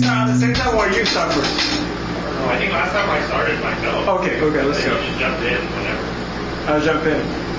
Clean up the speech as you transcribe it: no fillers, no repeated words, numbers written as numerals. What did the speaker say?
start at the same time or you start first? I think last time I started myself. Okay, let's go. You just jumped in whenever. I'll jump in.